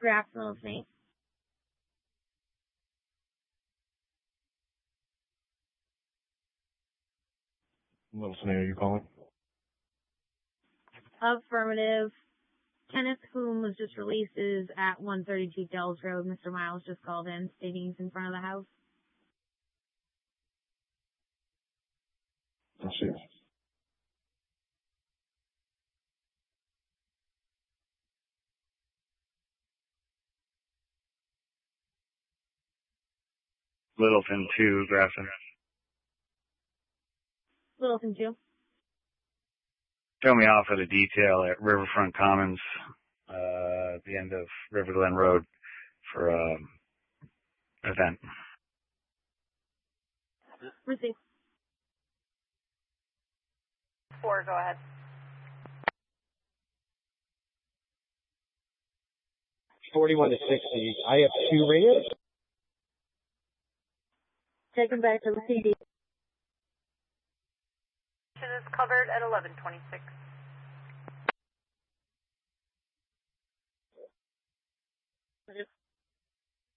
Graft Little Snake. Little Snake, are you calling? Affirmative. Kenneth, whom was just released, is at 132 Dells Road. Mr. Miles just called in, stating he's in front of the house. Let's see. Littleton 2, Grafton. Littleton 2. Show me off at a detail at Riverfront Commons, at the end of River Glen Road for an event. Receive. 4, go ahead. $41 to $60. I have 2 radios. Take him back to the CD. Is covered at 11:26.